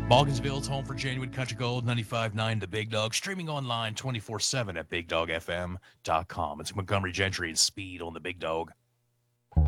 Morgansville's home for genuine country gold, 95.9 The Big Dog, streaming online 24/7 at BigDogFM.com. It's Montgomery Gentry and Speed on The Big Dog.